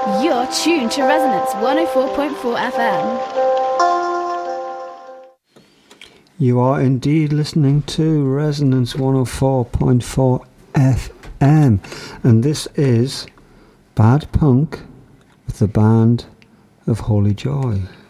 You're tuned to Resonance 104.4 FM. You are indeed listening to Resonance 104.4 FM, and this is Bad Punk with the Band of Holy Joy.